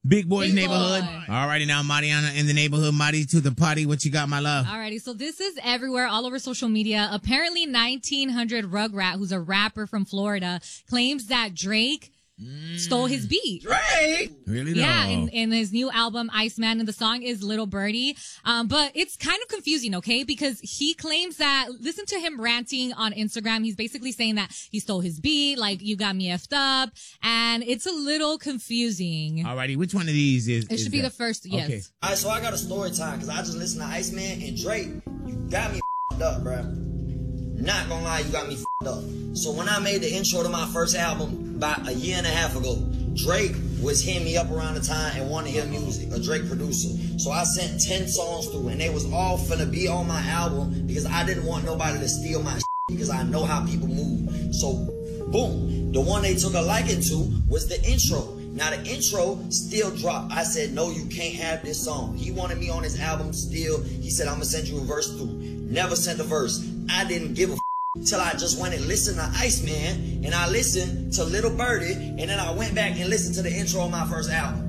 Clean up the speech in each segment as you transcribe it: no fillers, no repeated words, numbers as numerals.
Big Boy's Big Neighborhood. Boy. All righty now, Mariana in the neighborhood. Mari to the party. What you got, my love? Alrighty, so this is everywhere, all over social media. Apparently, 1900 Rugrat, who's a rapper from Florida, claims that Drake stole his beat. Drake? Really? Yeah, though? in his new album, Iceman, and the song is Little Birdie. But it's kind of confusing, okay? Because he claims that, listen to him ranting on Instagram. He's basically saying that he stole his beat, like, you got me effed up. And it's a little confusing. Alrighty, which one of these is It should be the first, yes. Okay. All right, so I got a story time because I just listened to Iceman and Drake. You got me f***ed up, bro. Not gonna lie, you got me f***ed up. So when I made the intro to my first album about a year and a half ago, Drake was hitting me up around the time and wanted to hear music, a Drake producer. So I sent 10 songs through and they was all finna be on my album because I didn't want nobody to steal my shit because I know how people move. So boom, the one they took a liking to was the intro. Now the intro still dropped. I said, no, you can't have this song. He wanted me on his album still. He said, I'm gonna send you a verse through. Never sent a verse. I didn't give a till I just went and listened to Iceman and I listened to Little Birdie and then I went back and listened to the intro of my first album.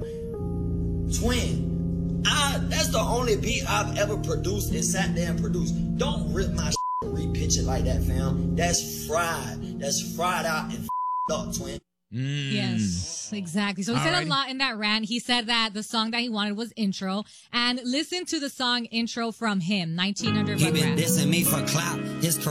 Twin, that's the only beat I've ever produced and sat there and produced. Don't rip my and repitch it like that, fam. That's fried. That's fried out and up, twin. Yes, exactly. So he said a lot in that rant. He said that the song that he wanted was Intro. And listen to the song Intro from him, 1900 He been Rugrat. dissing me for clout. His